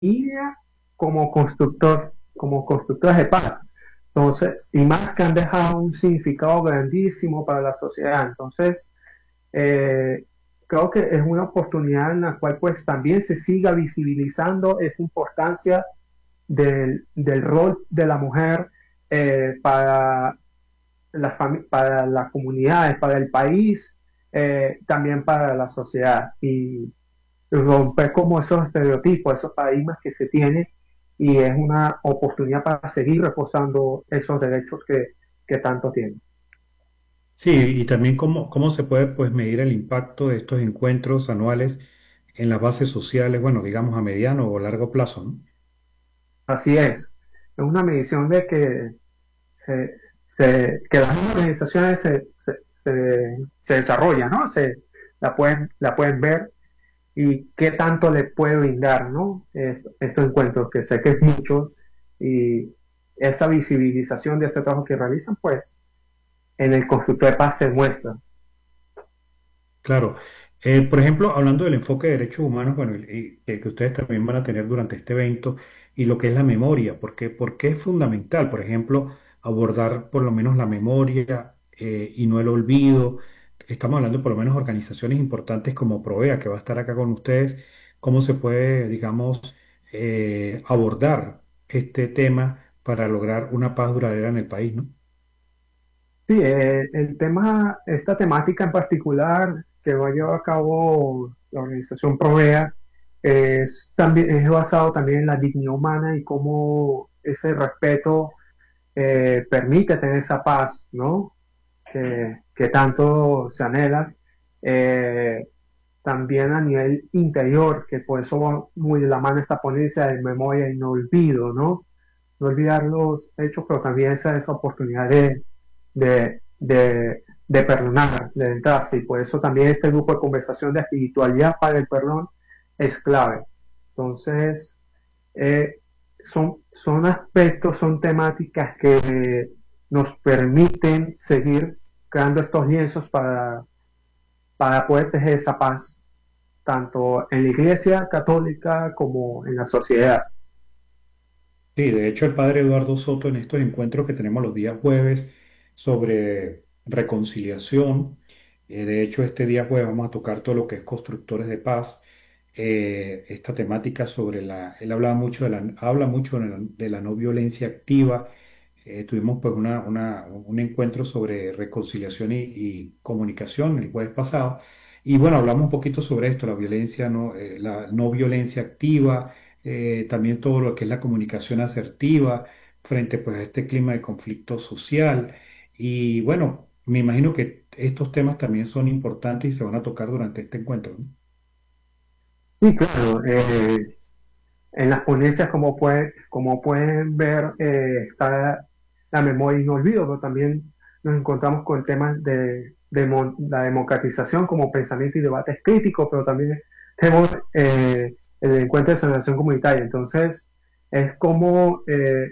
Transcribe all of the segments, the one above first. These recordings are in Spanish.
familia como constructores de paz. Entonces, y más que han dejado un significado grandísimo para la sociedad. Entonces, eh, creo que es una oportunidad en la cual pues también se siga visibilizando esa importancia del rol de la mujer para para las comunidades, para el país, también para la sociedad. Y romper como esos estereotipos, esos paradigmas que se tienen, y es una oportunidad para seguir reforzando esos derechos que tanto tienen. Sí, y también cómo se puede pues medir el impacto de estos encuentros anuales en las bases sociales, bueno, digamos a mediano o largo plazo, ¿no? Así es una medición de que, que las mismas organizaciones se desarrollan, ¿no? La pueden ver y qué tanto le puede brindar, ¿no? Estos encuentros, que sé que es mucho, y esa visibilización de ese trabajo que realizan, pues en el constructor de paz se muestra. Claro. Por ejemplo, hablando del enfoque de derechos humanos, bueno, y que ustedes también van a tener durante este evento, y lo que es la memoria, porque es fundamental, por ejemplo, abordar por lo menos la memoria y no el olvido. Estamos hablando por lo menos de organizaciones importantes como Provea, que va a estar acá con ustedes, cómo se puede, digamos, abordar este tema para lograr una paz duradera en el país, ¿no? Sí, el tema, esta temática en particular que va a llevar a cabo la organización Provea es basado también en la dignidad humana y cómo ese respeto permite tener esa paz, ¿no? Que tanto se anhela. Eh, También a nivel interior, que por eso va muy de la mano esta ponencia de memoria y no olvido, ¿no? No olvidar los hechos, pero también esa oportunidad de perdonar, de entrarse. Y por eso también este grupo de conversación de espiritualidad para el perdón es clave. Entonces, eh, son aspectos, son temáticas que nos permiten seguir creando estos lienzos para poder tejer esa paz, tanto en la Iglesia católica como en la sociedad. Sí, de hecho el padre Eduardo Soto en estos encuentros que tenemos los días jueves sobre reconciliación, de hecho este día jueves vamos a tocar todo lo que es constructores de paz, esta temática sobre él hablaba mucho habla mucho de la no violencia activa. Tuvimos pues un encuentro sobre reconciliación y comunicación el jueves pasado, y bueno, hablamos un poquito sobre esto, la violencia, no, la no violencia activa, también todo lo que es la comunicación asertiva frente pues a este clima de conflicto social. Y bueno, me imagino que estos temas también son importantes y se van a tocar durante este encuentro, ¿no? Y claro, en las ponencias, como pueden ver, está la memoria y no olvido, pero también nos encontramos con temas de la democratización como pensamiento y debates críticos, pero también tenemos el encuentro de sanación comunitaria. Entonces, es como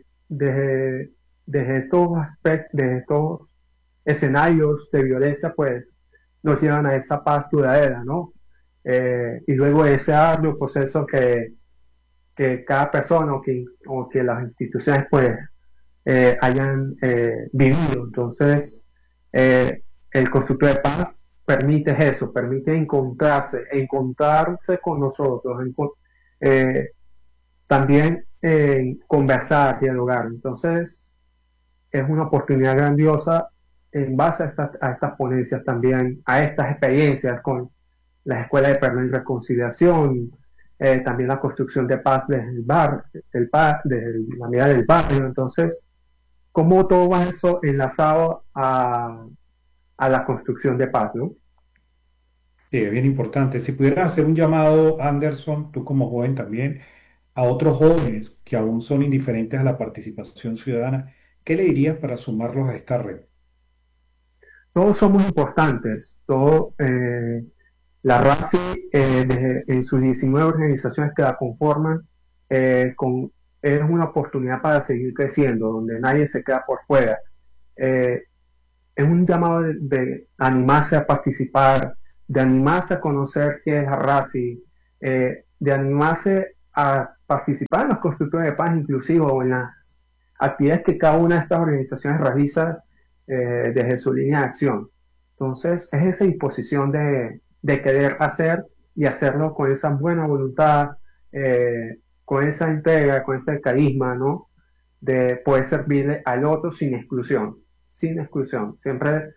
desde estos aspectos, de estos escenarios de violencia, pues nos llevan a esa paz duradera, ¿no? Y luego ese arduo proceso que cada persona o que las instituciones pues hayan vivido. Entonces, el constructor de paz permite eso, permite encontrarse con nosotros, eh, también conversar, dialogar. Entonces, es una oportunidad grandiosa en base a estas ponencias también, a estas experiencias con las escuelas de perdón y reconciliación, también la construcción de paz desde desde la mirada del barrio. Entonces, ¿cómo todo va eso enlazado a la construcción de paz, ¿no? Sí, es bien importante. Si pudieras hacer un llamado, Anderson, tú como joven también, a otros jóvenes que aún son indiferentes a la participación ciudadana, ¿qué le dirías para sumarlos a esta red? Todos somos importantes, la RACI en sus 19 organizaciones que la conforman, con, es una oportunidad para seguir creciendo, donde nadie se queda por fuera. Eh, es un llamado de animarse a participar, de animarse a conocer qué es Arrasi, de animarse participar en los constructores de paz inclusivos o en las actividades que cada una de estas organizaciones realiza desde su línea de acción. Entonces, es esa disposición de querer hacer y hacerlo con esa buena voluntad, con esa entrega, con ese carisma, ¿no? De poder servirle al otro sin exclusión, siempre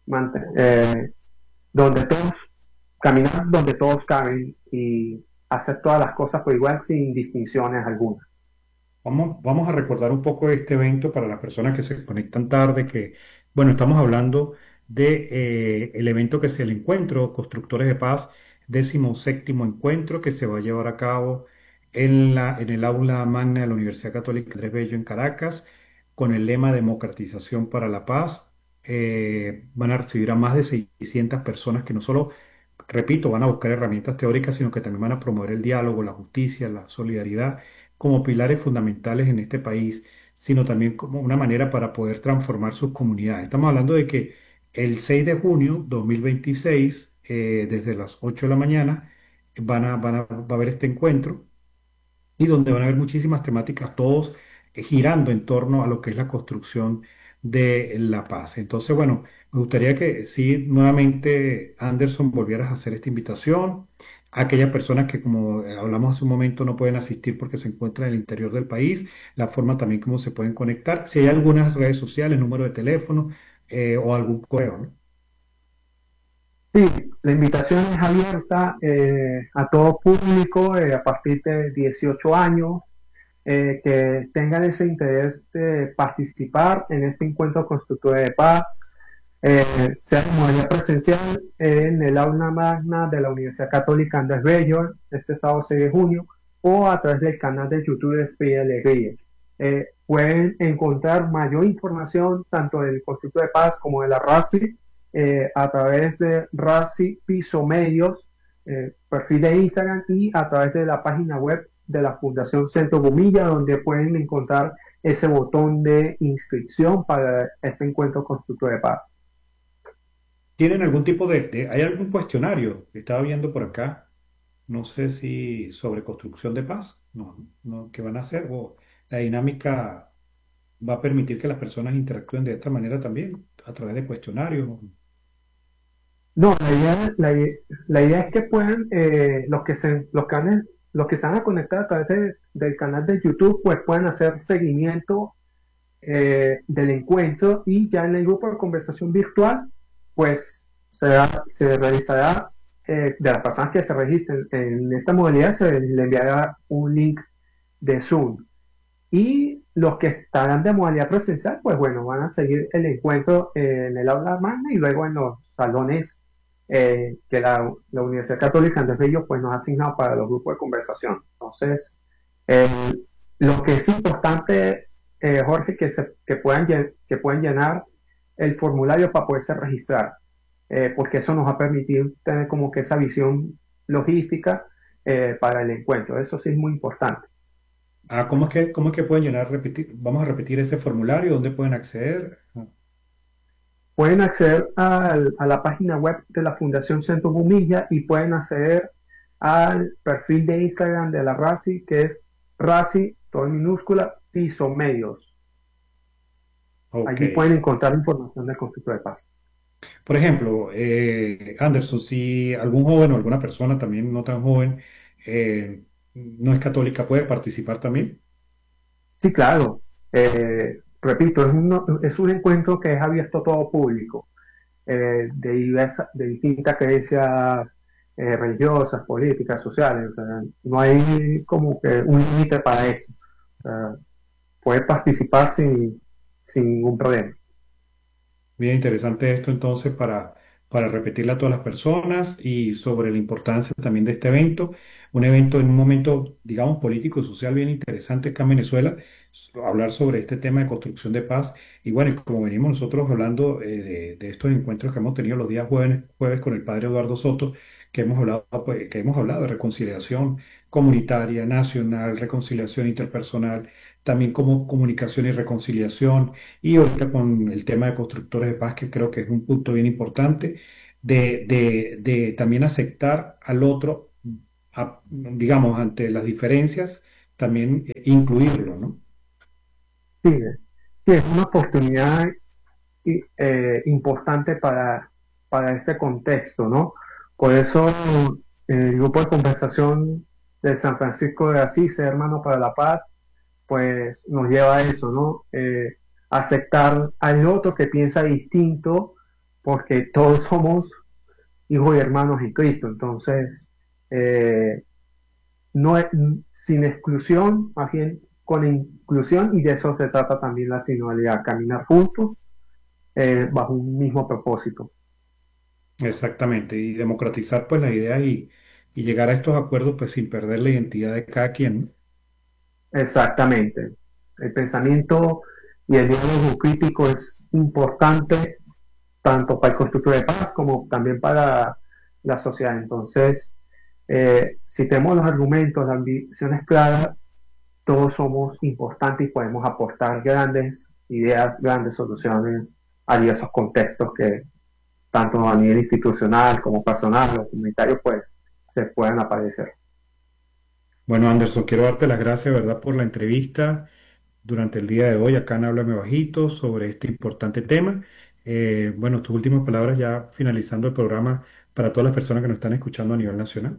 donde todos, caminar donde todos caben y hacer todas las cosas por igual sin distinciones alguna. Vamos a recordar un poco este evento para las personas que se conectan tarde, que, bueno, estamos hablando de el evento que es el encuentro Constructores de Paz, 17º encuentro que se va a llevar a cabo en el aula magna de la Universidad Católica Andrés Bello en Caracas, con el lema Democratización para la Paz. Van a recibir a más de 600 personas que no solo, repito, van a buscar herramientas teóricas, sino que también van a promover el diálogo, la justicia, la solidaridad como pilares fundamentales en este país, sino también como una manera para poder transformar sus comunidades. Estamos hablando de que el 6 de junio 2026, desde las 8 de la mañana, va a haber este encuentro y donde van a haber muchísimas temáticas, todos girando en torno a lo que es la construcción de la paz. Entonces, bueno, me gustaría que sí, nuevamente, Anderson, volvieras a hacer esta invitación a aquellas personas que, como hablamos hace un momento, no pueden asistir porque se encuentran en el interior del país, la forma también como se pueden conectar, si hay algunas redes sociales, número de teléfono o algún correo, ¿no? Sí, la invitación es abierta a todo público a partir de 18 años que tengan ese interés de participar en este encuentro constructor de paz, sea de modalidad presencial en el aula magna de la Universidad Católica Andrés Bello este sábado 6 de junio o a través del canal de YouTube de Fe y Alegría. Pueden encontrar mayor información tanto del Constructor de Paz como de la RACI a través de RACI Piso Medios, perfil de Instagram y a través de la página web de la Fundación Centro Gumilla, donde pueden encontrar ese botón de inscripción para este encuentro Constructor de Paz. ¿Tienen algún tipo hay algún cuestionario que estaba viendo por acá? No sé si sobre construcción de paz, no, no, ¿qué van a hacer? O la dinámica va a permitir que las personas interactúen de esta manera también, a través de cuestionarios. No, la idea es que puedan, los que se van a conectar a través del canal de YouTube, pues puedan hacer seguimiento del encuentro y ya en el grupo de conversación virtual, pues se realizará, de las personas que se registren en esta modalidad, se le enviará un link de Zoom. Y los que estarán de modalidad presencial, pues bueno, van a seguir el encuentro en el aula magna y luego en los salones que la Universidad Católica Andrés Bello pues, nos ha asignado para los grupos de conversación. Entonces, eh, lo que es importante, Jorge, que puedan llenar el formulario para poderse registrar, porque eso nos va a permitir tener como que esa visión logística para el encuentro. Eso sí es muy importante. Ah, cómo es que pueden llenar, repetir? Vamos a repetir ese formulario, ¿dónde pueden acceder? Ah, Pueden acceder a la página web de la Fundación Centro Gumilla y pueden acceder al perfil de Instagram de la RACI, que es RACI, todo en minúscula, piso medios. ok. Allí pueden encontrar información del Constructor de Paz. Por ejemplo, Anderson, si algún joven o alguna persona también no tan joven no es católica, ¿puede participar también? Sí, claro. Repito, es un encuentro que es abierto a todo público, de distintas creencias religiosas, políticas, sociales. O sea, no hay como que un límite para esto. O sea, puede participar sin ningún problema. Bien interesante esto entonces para repetirle a todas las personas y sobre la importancia también de este evento, un evento en un momento, digamos, político y social bien interesante acá en Venezuela, hablar sobre este tema de construcción de paz. Y bueno, y como venimos nosotros hablando de estos encuentros que hemos tenido los días jueves con el padre Eduardo Soto, que hemos hablado de reconciliación comunitaria, nacional, reconciliación interpersonal, también como comunicación y reconciliación y ahorita con el tema de constructores de paz, que creo que es un punto bien importante, de también aceptar al otro, digamos, ante las diferencias, también incluirlo, ¿no? Sí, sí, es una oportunidad importante para este contexto, ¿no? Por eso el grupo de conversación de San Francisco de Asís, Hermano para la Paz, pues nos lleva a eso, ¿no? Aceptar al otro que piensa distinto, porque todos somos hijos y hermanos en Cristo. Entonces, eh, no es, sin exclusión, más bien con inclusión, y de eso se trata también la sinodalidad, caminar juntos bajo un mismo propósito. Exactamente, y democratizar pues las ideas y llegar a estos acuerdos pues sin perder la identidad de cada quien, ¿no? Exactamente. El pensamiento y el diálogo crítico es importante tanto para el constructor de paz como también para la sociedad. Entonces, si tenemos los argumentos, las visiones claras, todos somos importantes y podemos aportar grandes ideas, grandes soluciones a diversos contextos que tanto a nivel institucional como personal o comunitario, pues se puedan aparecer. Bueno, Anderson, quiero darte las gracias, ¿verdad?, por la entrevista durante el día de hoy acá en Háblame Bajito sobre este importante tema. Bueno, tus últimas palabras ya finalizando el programa para todas las personas que nos están escuchando a nivel nacional.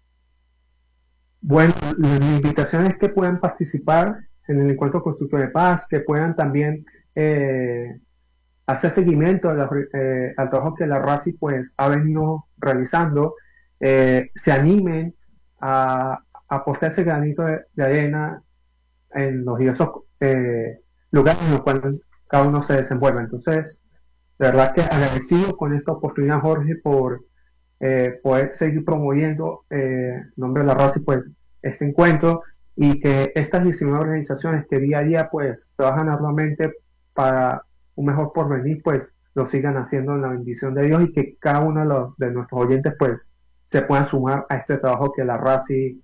Bueno, mi invitación es que puedan participar en el encuentro constructor de paz, que puedan también hacer seguimiento al trabajo que la RACI pues ha venido realizando, se animen a apostar ese granito de arena en los diversos lugares en los cuales cada uno se desenvuelve. Entonces, de verdad que agradecido con esta oportunidad, Jorge, por poder seguir promoviendo en nombre de la RACI pues este encuentro, y que estas 19 organizaciones que día a día pues trabajan arduamente para un mejor porvenir pues lo sigan haciendo en la bendición de Dios, y que cada uno de nuestros oyentes pues se puedan sumar a este trabajo que la RACI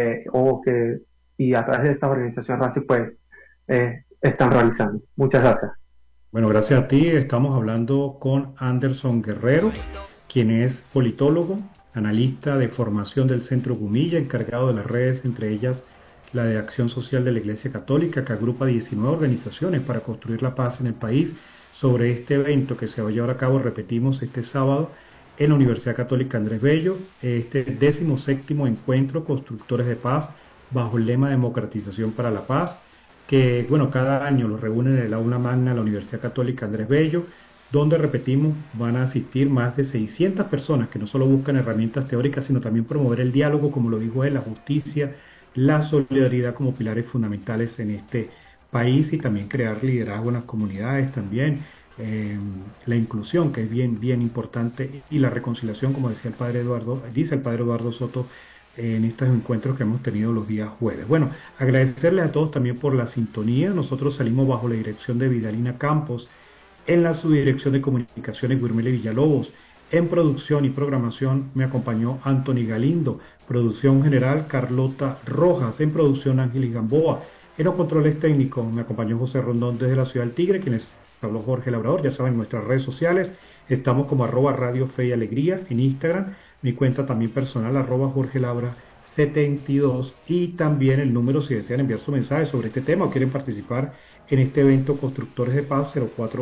y a través de esta organización RACI pues están realizando. Muchas gracias. Bueno, gracias a ti. Estamos hablando con Anderson Guerrero, quien es politólogo, analista de formación del Centro Gumilla, encargado de las redes, entre ellas la de Acción Social de la Iglesia Católica, que agrupa 19 organizaciones para construir la paz en el país, sobre este evento que se va a llevar a cabo, repetimos, este sábado en la Universidad Católica Andrés Bello, este 17º encuentro Constructores de Paz, bajo el lema Democratización para la Paz, que, bueno, cada año los reúnen en el aula magna de la Universidad Católica Andrés Bello, donde, repetimos, van a asistir más de 600 personas que no solo buscan herramientas teóricas, sino también promover el diálogo, como lo dijo él, la justicia, la solidaridad como pilares fundamentales en este país, y también crear liderazgo en las comunidades también, la inclusión, que es bien, bien importante, y la reconciliación, como decía el padre Eduardo, dice el padre Eduardo Soto, en estos encuentros que hemos tenido los días jueves. Bueno, agradecerles a todos también por la sintonía. Nosotros salimos bajo la dirección de Vidalina Campos, en la subdirección de comunicaciones Guirmele Villalobos, en producción y programación me acompañó Anthony Galindo, producción general Carlota Rojas, en producción Ángeles Gamboa, en los controles técnicos me acompañó José Rondón desde la Ciudad del Tigre, quienes habló Jorge Labrador. Ya saben, nuestras redes sociales estamos como @Radio Fe y Alegría en Instagram, mi cuenta también personal @Jorge Labra 72, y también el número si desean enviar su mensaje sobre este tema o quieren participar en este evento Constructores de Paz,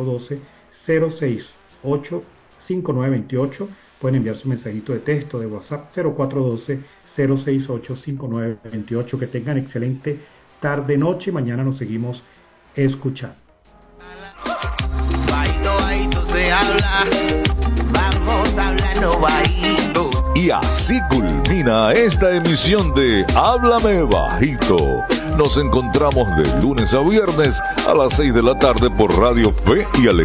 0412-068-5928. Pueden enviar su mensajito de texto de WhatsApp 0412-068-5928. Que tengan excelente tarde, noche. Mañana nos seguimos escuchando. Bajito, bajito se habla. Vamos hablando bajito. Y así culmina esta emisión de Háblame Bajito. Nos encontramos de lunes a viernes a las 6 de la tarde por Radio Fe y Alegría.